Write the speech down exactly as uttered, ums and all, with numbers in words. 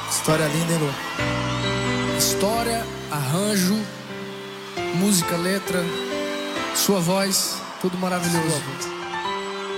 História linda, hein, Lu? História, arranjo, música, letra, sua voz, tudo maravilhoso.